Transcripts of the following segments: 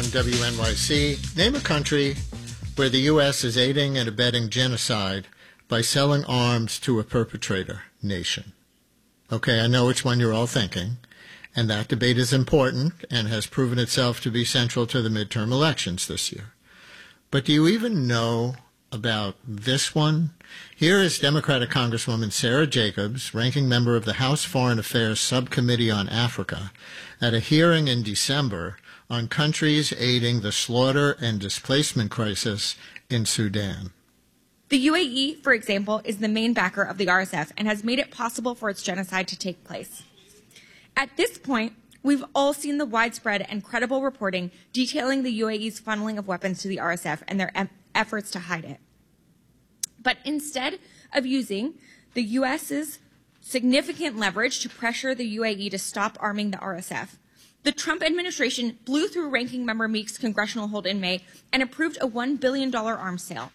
WNYC. Name a country where the U.S. is aiding and abetting genocide by selling arms to a perpetrator nation. Okay, I know which one you're all thinking, and that debate is important and has proven itself to be central to the midterm elections this year. But do you even know about this one? Here is Democratic Congresswoman Sarah Jacobs, ranking member of the House Foreign Affairs Subcommittee on Africa, at a hearing in December on countries aiding the slaughter and displacement crisis in Sudan. The UAE, for example, is the main backer of the RSF and has made it possible for its genocide to take place. At this point, we've all seen the widespread and credible reporting detailing the UAE's funneling of weapons to the RSF and their efforts to hide it. But instead of using the U.S.'s significant leverage to pressure the UAE to stop arming the RSF, the Trump administration blew through Ranking Member Meek's congressional hold in May and approved a $1 billion arms sale.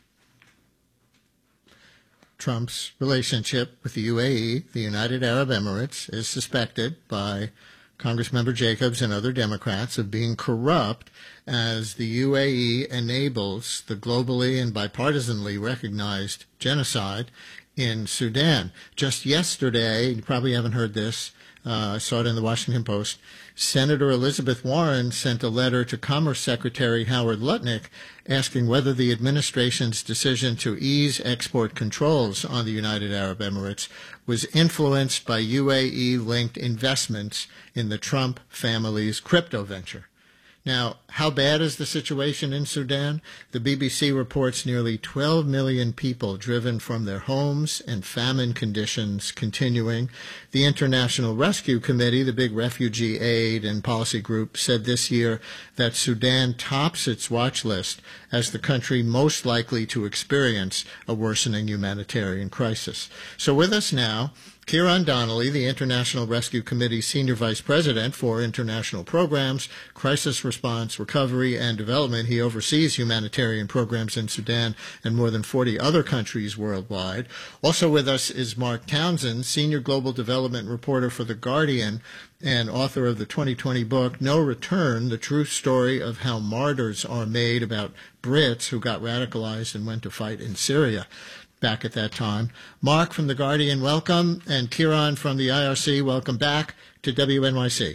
Trump's relationship with the UAE, the United Arab Emirates, is suspected by Congressmember Jacobs and other Democrats of being corrupt as the UAE enables the globally and bipartisanly recognized genocide in Sudan. Just yesterday, you probably haven't heard this, I saw it in the Washington Post, Senator Elizabeth Warren sent a letter to Commerce Secretary Howard Lutnick asking whether the administration's decision to ease export controls on the United Arab Emirates was influenced by UAE-linked investments in the Trump family's crypto venture. Now, how bad is the situation in Sudan? The BBC reports nearly 12 million people driven from their homes and famine conditions continuing. The International Rescue Committee, the big refugee aid and policy group, said this year that Sudan tops its watch list as the country most likely to experience a worsening humanitarian crisis. So with us now, Kieran Donnelly, the International Rescue Committee Senior Vice President for International Programs, Crisis Response, Recovery, and Development. He oversees humanitarian programs in Sudan and more than 40 other countries worldwide. Also with us is Mark Townsend, Senior Global Development Reporter for The Guardian and author of the 2020 book, No Return, The True Story of How Martyrs Are Made, about Brits who got radicalized and went to fight in Syria back at that time. Mark from The Guardian, welcome, and Kieran from the IRC, welcome back to WNYC.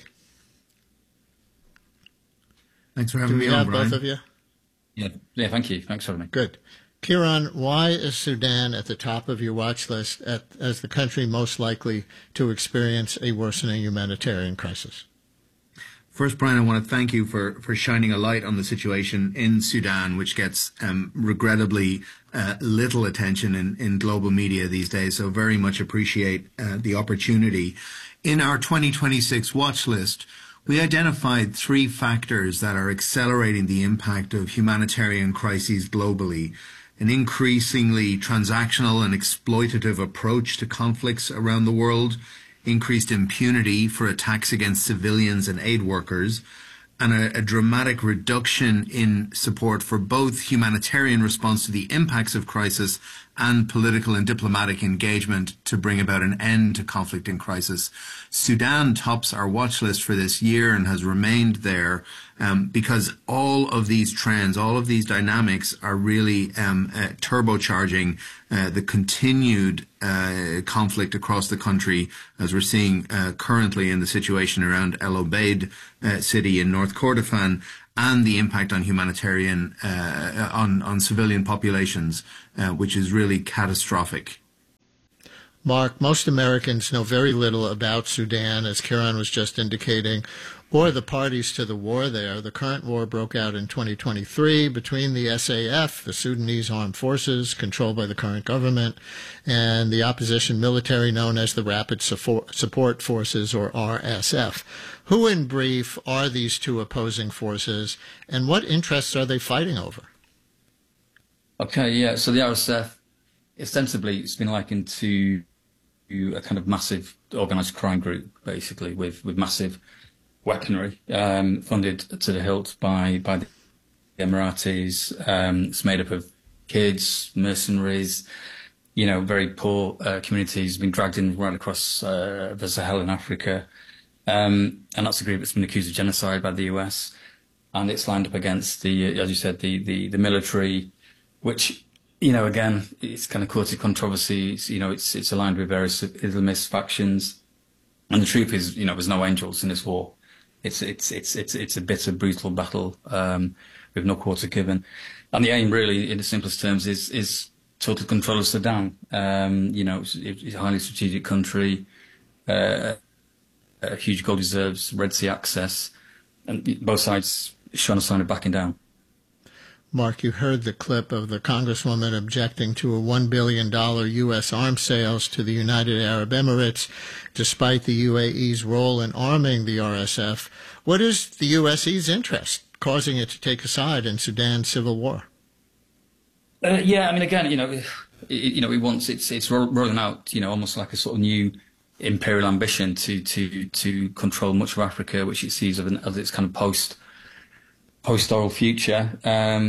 Thanks for having me on, Brian. Do we have both of you? Yeah, thank you. Thanks for having me. Good. Kieran, why is Sudan at the top of your watch list as the country most likely to experience a worsening humanitarian crisis? First, Brian, I want to thank you for shining a light on the situation in Sudan, which gets regrettably little attention in global media these days. So very much appreciate the opportunity. In our 2026 watch list, we identified 3 factors that are accelerating the impact of humanitarian crises globally: an increasingly transactional and exploitative approach to conflicts around the world, increased impunity for attacks against civilians and aid workers, and a dramatic reduction in support for both humanitarian response to the impacts of crisis and political and diplomatic engagement to bring about an end to conflict and crisis. Sudan tops our watch list for this year and has remained there because all of these trends, all of these dynamics are really turbocharging the continued conflict across the country, as we're seeing currently in the situation around El Obeid city in North Kordofan, and the impact on humanitarian, on civilian populations, which is really catastrophic. Mark, most Americans know very little about Sudan, as Kieran was just indicating, or the parties to the war there. The current war broke out in 2023 between the SAF, the Sudanese Armed Forces, controlled by the current government, and the opposition military known as the Rapid Support Forces, or RSF. Who, in brief, are these two opposing forces, and what interests are they fighting over? Okay, yeah, so the RSF, ostensibly, it's been likened to a kind of massive organised crime group, basically, with massive weaponry, funded to the hilt by the Emiratis. It's made up of kids, mercenaries, very poor communities, been dragged in right across the Sahel in Africa. And that's a group that's been accused of genocide by the US. and it's lined up against the, as you said, the military, which, again, it's kind of caused controversy. It's aligned with various Islamist factions, and the truth is, there's no angels in this war. It's a bitter, brutal battle with no quarter given, and the aim, really, in the simplest terms, is total control of Sudan. It's a highly strategic country, huge gold reserves, Red Sea access, and both sides showing a sign of backing down. Mark, you heard the clip of the Congresswoman objecting to a $1 billion U.S. arms sales to the United Arab Emirates, despite the UAE's role in arming the RSF. What is the USE's interest, causing it to take a side in Sudan's civil war? Again, it wants it's rolling out, almost like a sort of new imperial ambition to control much of Africa, which it sees as its kind of post-oil future.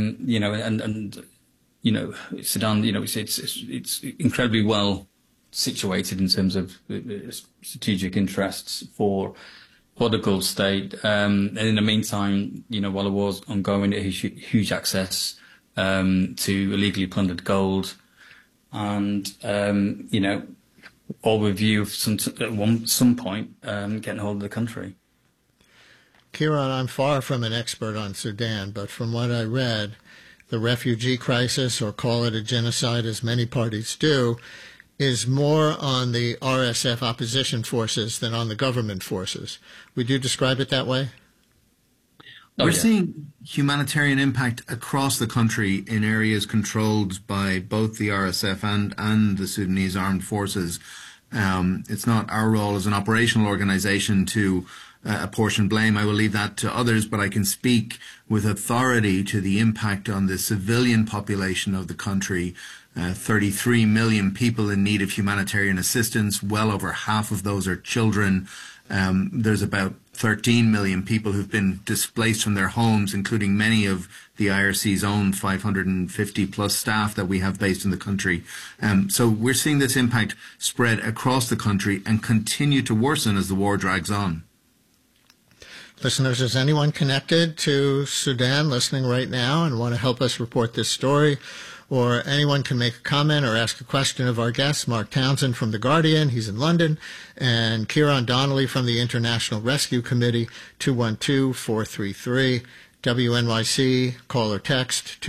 Sudan, it's incredibly well situated in terms of strategic interests for the Gulf state. And in the meantime, while the war's ongoing, it has huge access to illegally plundered gold, and all with view of some point getting hold of the country. Kieran, I'm far from an expert on Sudan, but from what I read, the refugee crisis, or call it a genocide as many parties do, is more on the RSF opposition forces than on the government forces. Would you describe it that way? We're seeing humanitarian impact across the country in areas controlled by both the RSF and the Sudanese armed forces. It's not our role as an operational organisation to apportion blame. I will leave that to others, but I can speak with authority to the impact on the civilian population of the country. 33 million people in need of humanitarian assistance. Well over half of those are children. There's about 13 million people who've been displaced from their homes, including many of the IRC's own 550 plus staff that we have based in the country. So we're seeing this impact spread across the country and continue to worsen as the war drags on. Listeners, is anyone connected to Sudan listening right now and want to help us report this story? Or anyone can make a comment or ask a question of our guests, Mark Townsend from The Guardian, he's in London, and Kieran Donnelly from the International Rescue Committee, 212-433. WNYC, call or text,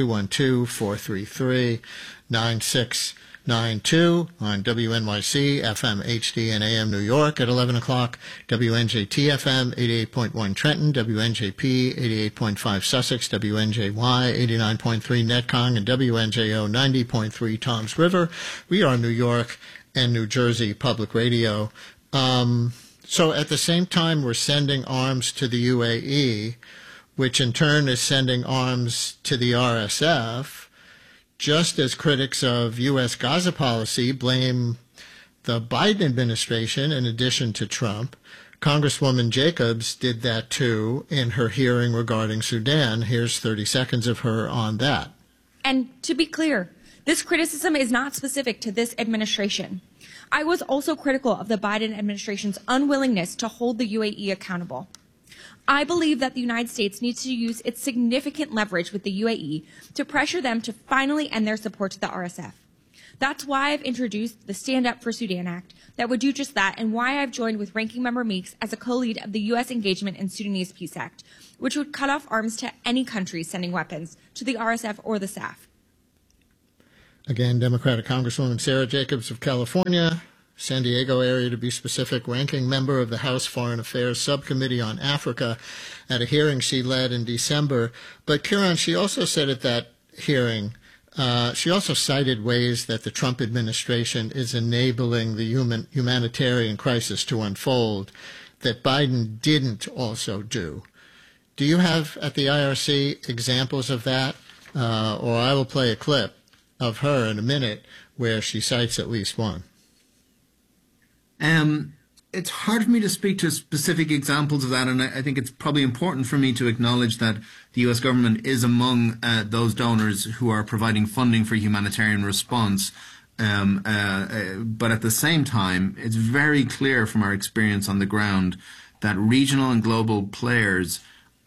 212-433-9692 on WNYC, FM, HD, and AM New York at 11 o'clock, WNJT FM, 88.1 Trenton, WNJP, 88.5 Sussex, WNJY, 89.3 Netcong, and WNJO, 90.3 Toms River. We are New York and New Jersey Public Radio. So at the same time, we're sending arms to the UAE, which in turn is sending arms to the RSF, just as critics of U.S. Gaza policy blame the Biden administration in addition to Trump. Congresswoman Jacobs did that too in her hearing regarding Sudan. Here's 30 seconds of her on that. And to be clear, this criticism is not specific to this administration. I was also critical of the Biden administration's unwillingness to hold the UAE accountable. I believe that the United States needs to use its significant leverage with the UAE to pressure them to finally end their support to the RSF. That's why I've introduced the Stand Up for Sudan Act that would do just that, and why I've joined with Ranking Member Meeks as a co-lead of the U.S. engagement in Sudanese Peace Act, which would cut off arms to any country sending weapons to the RSF or the SAF. Again, Democratic Congresswoman Sarah Jacobs of California, San Diego area to be specific, ranking member of the House Foreign Affairs Subcommittee on Africa at a hearing she led in December. But Kieran, she also said at that hearing, she also cited ways that the Trump administration is enabling the humanitarian crisis to unfold that Biden didn't also do. Do you have at the IRC examples of that? Or I will play a clip of her in a minute where she cites at least one. It's hard for me to speak to specific examples of that, and I think it's probably important for me to acknowledge that the U.S. government is among those donors who are providing funding for humanitarian response. But at the same time, it's very clear from our experience on the ground that regional and global players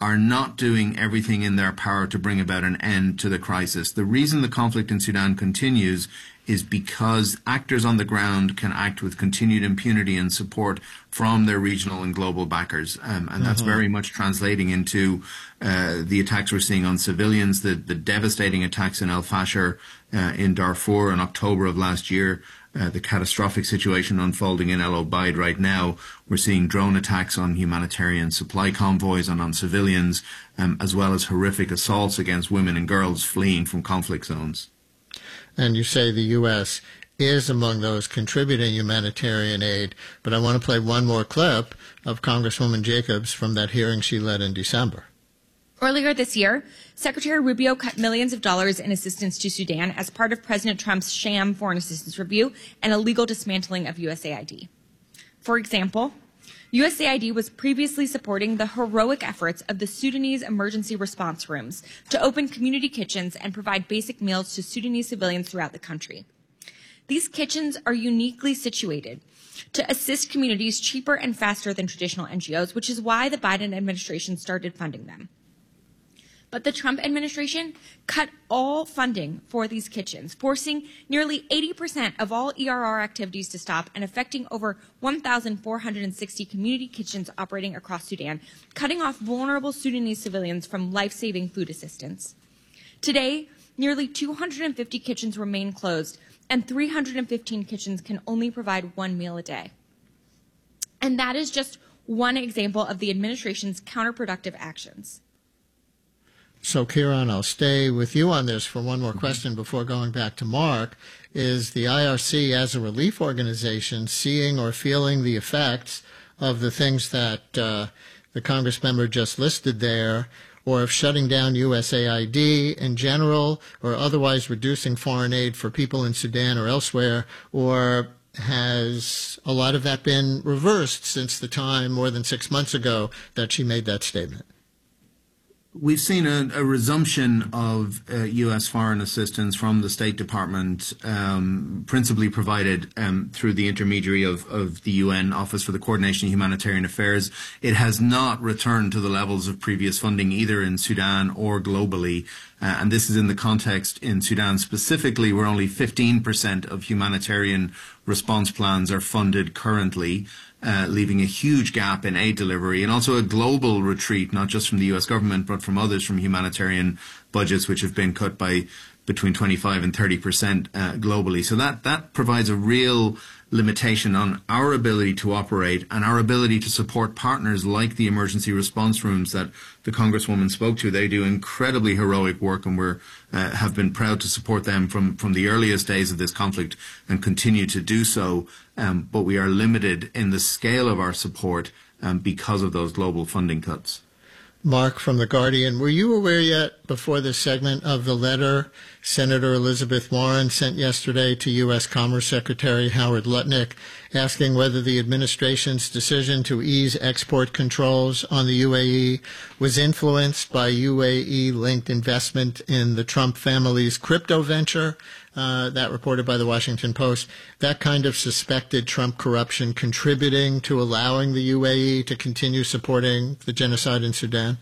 are not doing everything in their power to bring about an end to the crisis. The reason the conflict in Sudan continues is because actors on the ground can act with continued impunity and support from their regional and global backers. And that's very much translating into the attacks we're seeing on civilians, the devastating attacks in El Fasher in Darfur in October of last year, the catastrophic situation unfolding in El Obeid right now. We're seeing drone attacks on humanitarian supply convoys and on civilians, as well as horrific assaults against women and girls fleeing from conflict zones. And you say the U.S. is among those contributing humanitarian aid, but I want to play one more clip of Congresswoman Jacobs from that hearing she led in December. Earlier this year, Secretary Rubio cut millions of dollars in assistance to Sudan as part of President Trump's sham foreign assistance review and illegal dismantling of USAID. For example, USAID was previously supporting the heroic efforts of the Sudanese emergency response rooms to open community kitchens and provide basic meals to Sudanese civilians throughout the country. These kitchens are uniquely situated to assist communities cheaper and faster than traditional NGOs, which is why the Biden administration started funding them. But the Trump administration cut all funding for these kitchens, forcing nearly 80% of all ERR activities to stop and affecting over 1,460 community kitchens operating across Sudan, cutting off vulnerable Sudanese civilians from life-saving food assistance. Today, nearly 250 kitchens remain closed, and 315 kitchens can only provide one meal a day. And that is just one example of the administration's counterproductive actions. So, Kieran, I'll stay with you on this for one more question before going back to Mark. Is the IRC, as a relief organization, seeing or feeling the effects of the things that the Congress member just listed there, or of shutting down USAID in general, or otherwise reducing foreign aid for people in Sudan or elsewhere, or has a lot of that been reversed since the time more than 6 months ago that she made that statement? We've seen a resumption of U.S. foreign assistance from the State Department, principally provided through the intermediary of the UN Office for the Coordination of Humanitarian Affairs. It has not returned to the levels of previous funding either in Sudan or globally. And this is in the context in Sudan specifically where only 15% of humanitarian response plans are funded currently, leaving a huge gap in aid delivery and also a global retreat, not just from the U.S. government, but from others, from humanitarian budgets, which have been cut by between 25 and 30% globally. So that provides a real limitation on our ability to operate and our ability to support partners like the emergency response rooms that the Congresswoman spoke to. They do incredibly heroic work, and we have been proud to support them from the earliest days of this conflict and continue to do so. But we are limited in the scale of our support because of those global funding cuts. Mark from The Guardian, were you aware yet before this segment of the letter Senator Elizabeth Warren sent yesterday to U.S. Commerce Secretary Howard Lutnick asking whether the administration's decision to ease export controls on the UAE was influenced by UAE-linked investment in the Trump family's crypto venture? That reported by the Washington Post, that kind of suspected Trump corruption contributing to allowing the UAE to continue supporting the genocide in Sudan?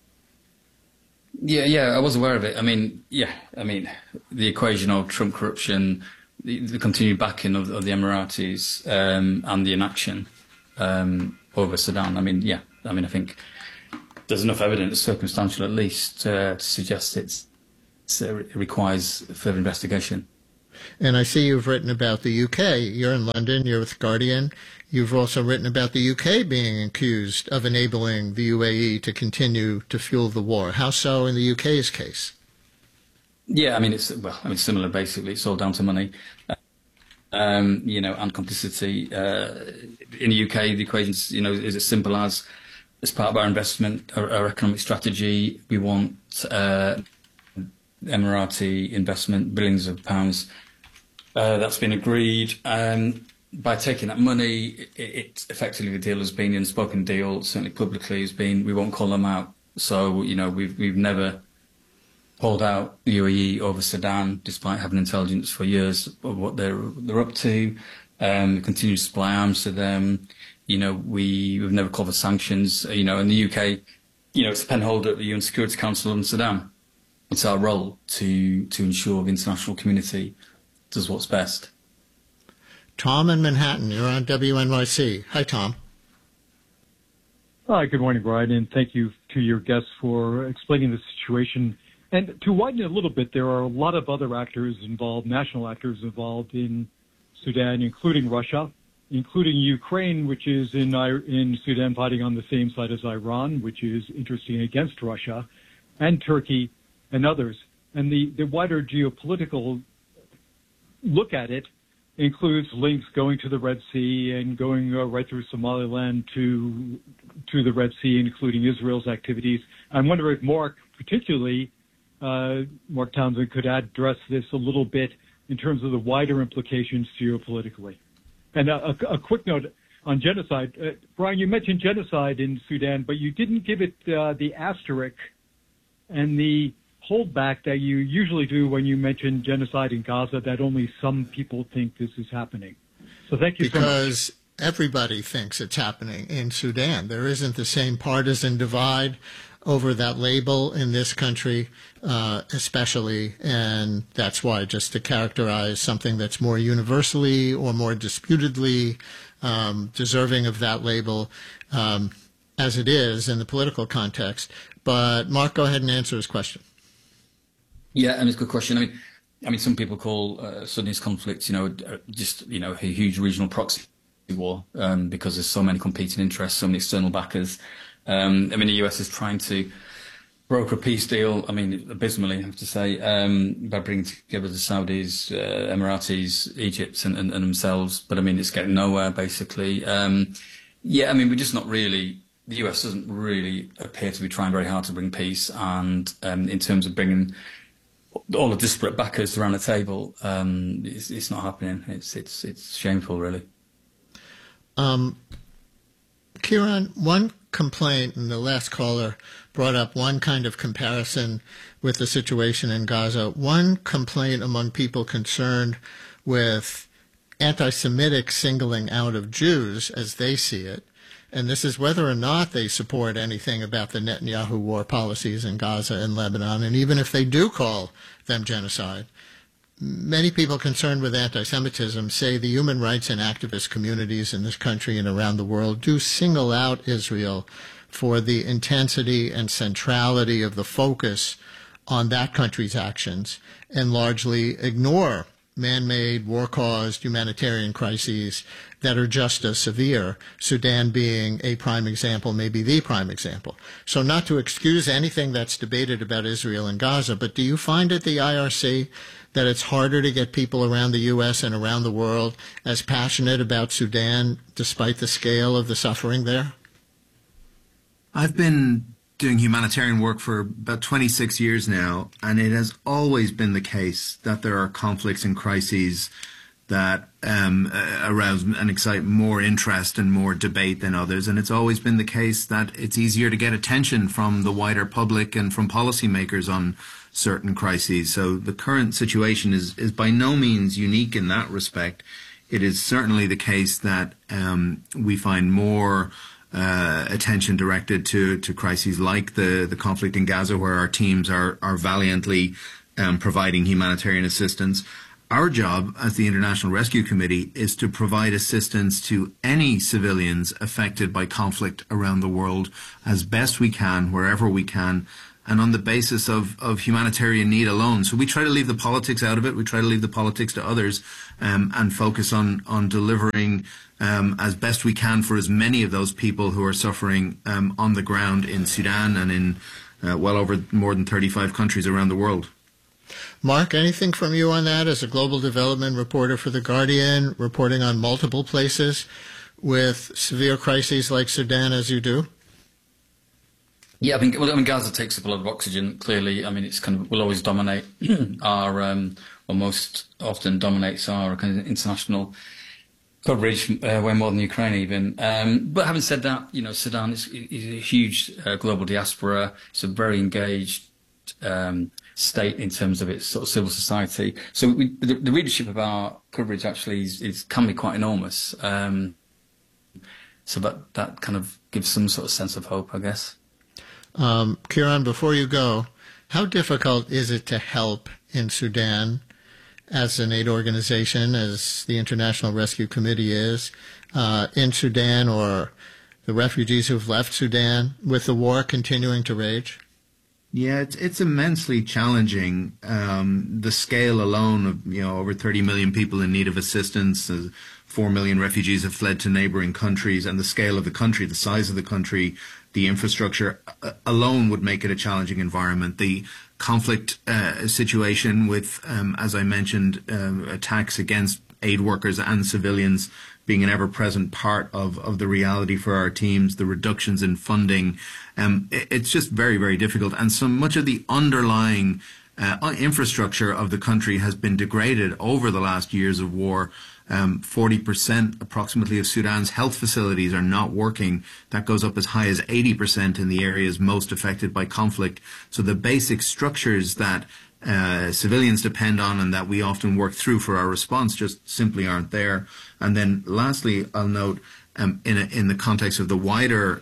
Yeah, I was aware of it. I mean, the equation of Trump corruption, the continued backing of the Emiratis, and the inaction over Sudan. I think there's enough evidence, circumstantial at least, to suggest it requires further investigation. And I see you've written about the UK. You're in London, you're with Guardian. You've also written about the UK being accused of enabling the UAE to continue to fuel the war. How so in the UK's case? Yeah, it's similar basically. It's all down to money, and complicity. In the UK, the equation is as simple as part of our investment, our economic strategy, we want Emirati investment, billions of pounds. That's been agreed. By taking that money, it effectively, the deal has been, the unspoken deal, certainly publicly, has been, we won't call them out. So, we've never pulled out the UAE over Sudan, despite having intelligence for years of what they're up to. We continue to supply arms to them. We've never called for sanctions. In the UK, it's a penholder at the UN Security Council in Sudan. It's our role to ensure the international community does what's best. Tom in Manhattan, you're on WNYC. Hi, Tom. Hi, good morning, Brian, and thank you to your guests for explaining the situation. And to widen it a little bit, there are a lot of other actors involved, national actors involved in Sudan, including Russia, including Ukraine, which is in Sudan fighting on the same side as Iran, which is interesting against Russia, and Turkey and others. And the wider geopolitical look at it includes links going to the Red Sea and going right through Somaliland to the Red Sea, including Israel's activities. I'm wondering if Mark, particularly Mark Townsend, could address this a little bit in terms of the wider implications geopolitically. And a quick note on genocide. Brian, you mentioned genocide in Sudan, but you didn't give it the asterisk and the holdback that you usually do when you mention genocide in Gaza, that only some people think this is happening. So thank you so much. Because everybody thinks it's happening in Sudan. There isn't the same partisan divide over that label in this country, especially, and that's why, just to characterize something that's more universally or more disputedly deserving of that label, as it is in the political context. But Mark, go ahead and answer his question. Yeah, and it's a good question. I mean, some people call Sudanese conflict, just a huge regional proxy war because there's so many competing interests, so many external backers. The US is trying to broker a peace deal. Abysmally, I have to say, by bringing together the Saudis, Emiratis, Egypt, and themselves. But it's getting nowhere, basically. We're just not really. The US doesn't really appear to be trying very hard to bring peace, and in terms of bringing all the disparate backers around the table, it's not happening. It's shameful, really. Kieran, one complaint, and the last caller brought up one kind of comparison with the situation in Gaza. One complaint among people concerned with anti-Semitic singling out of Jews, as they see it, and this is whether or not they support anything about the Netanyahu war policies in Gaza and Lebanon, and even if they do call them genocide. Many people concerned with anti-Semitism say the human rights and activist communities in this country and around the world do single out Israel for the intensity and centrality of the focus on that country's actions and largely ignore man-made, war-caused humanitarian crises that are just as severe, Sudan being a prime example, maybe the prime example. So not to excuse anything that's debated about Israel and Gaza, but do you find at the IRC that it's harder to get people around the U.S. and around the world as passionate about Sudan despite the scale of the suffering there? I've been doing humanitarian work for about 26 years now, and it has always been the case that there are conflicts and crises that arouse and excite more interest and more debate than others. And it's always been the case that it's easier to get attention from the wider public and from policymakers on certain crises. So the current situation is by no means unique in that respect. It is certainly the case that we find more attention directed to crises like the conflict in Gaza, where our teams are valiantly providing humanitarian assistance. Our job as the International Rescue Committee is to provide assistance to any civilians affected by conflict around the world as best we can, wherever we can, and on the basis of humanitarian need alone. So we try to leave the politics out of it. We try to leave the politics to others and focus on delivering as best we can for as many of those people who are suffering on the ground in Sudan and in well over more than 35 countries around the world. Mark, anything from you on that as a global development reporter for The Guardian, reporting on multiple places with severe crises like Sudan as you do? Yeah, I mean, Gaza takes up a lot of oxygen, clearly. It's will always dominate our, or most often dominates our kind of international coverage, way more than Ukraine even. But having said that, Sudan is a huge global diaspora. It's a very engaged state in terms of its sort of civil society. So the readership of our coverage actually can be quite enormous. So that kind of gives some sort of sense of hope, I guess. Kieran, before you go, how difficult is it to help in Sudan as an aid organization, as the International Rescue Committee is, in Sudan, or the refugees who've left Sudan, with the war continuing to rage? Yeah, it's immensely challenging. The scale alone of, over 30 million people in need of assistance, 4 million refugees have fled to neighboring countries, and the scale of the country, the size of the country, the infrastructure alone would make it a challenging environment. The conflict situation with, as I mentioned, attacks against aid workers and civilians being an ever-present part of the reality for our teams, the reductions in funding, it's just very, very difficult. And so much of the underlying infrastructure of the country has been degraded over the last years of war. 40% approximately of Sudan's health facilities are not working. That goes up as high as 80% in the areas most affected by conflict. So the basic structures that civilians depend on and that we often work through for our response just simply aren't there. And then lastly, I'll note, in the context of the wider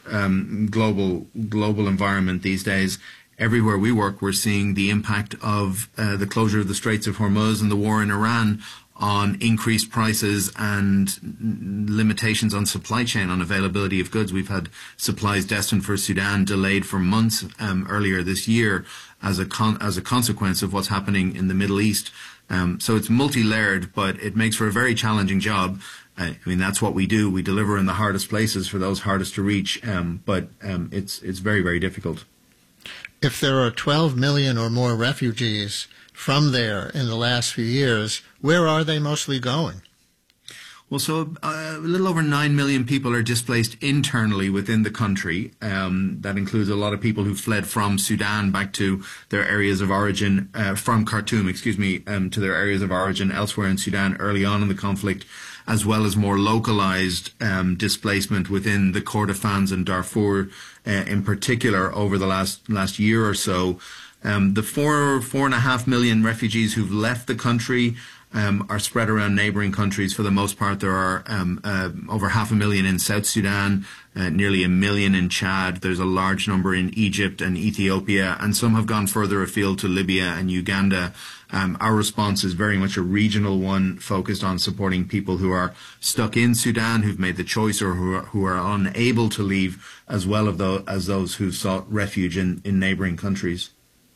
global environment these days, everywhere we work, we're seeing the impact of the closure of the Straits of Hormuz and the war in Iran on increased prices and limitations on supply chain, on availability of goods. We've had supplies destined for Sudan delayed for months earlier this year as a consequence of what's happening in the Middle East. So it's multi-layered, but it makes for a very challenging job. I mean, that's what we do. We deliver in the hardest places for those hardest to reach, but it's very, very difficult. If there are 12 million or more refugees from there in the last few years, where are they mostly going? Well, so a little over 9 million people are displaced internally within the country. That includes a lot of people who fled from Sudan back to their areas of origin, from Khartoum, to their areas of origin elsewhere in Sudan early on in the conflict, as well as more localized displacement within the Kordofans and Darfur in particular over the last year or so. The 4.5 million refugees who've left the country are spread around neighbouring countries. For the most part, there are over 500,000 in South Sudan, nearly 1 million in Chad. There's a large number in Egypt and Ethiopia, and some have gone further afield to Libya and Uganda. Our response is very much a regional one, focused on supporting people who are stuck in Sudan, who've made the choice or who are unable to leave, as well as those who've sought refuge in neighbouring countries.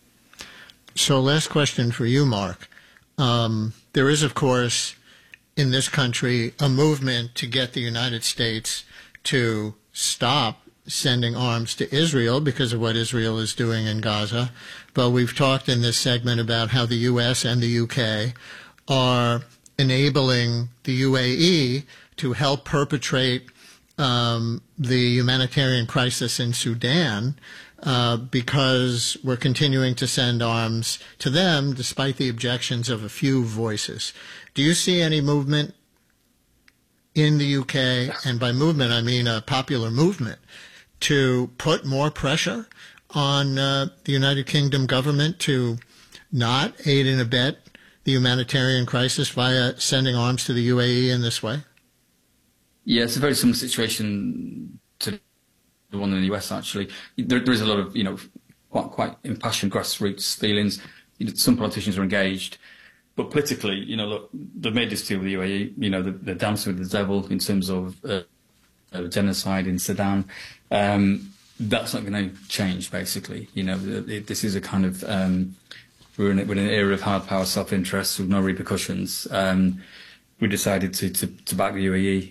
So last question for you, Mark. There is, of course, in this country, a movement to get the United States to stop sending arms to Israel because of what Israel is doing in Gaza. But we've talked in this segment about how the U.S. and the U.K. are enabling the UAE to help perpetrate the humanitarian crisis in Sudan, because we're continuing to send arms to them despite the objections of a few voices. Do you see any movement in the UK, and by movement I mean a popular movement, to put more pressure on the United Kingdom government to not aid and abet the humanitarian crisis via sending arms to the UAE in this way? Yeah, it's a very similar situation to the one in the US, actually. There is a lot of, quite impassioned grassroots feelings. Some politicians are engaged. But politically, look, they've made this deal with the UAE. They're dancing with the devil in terms of genocide in Sudan. That's not going to change, basically. This is a kind of, we're in an era of hard power self-interest with no repercussions. We decided to back the UAE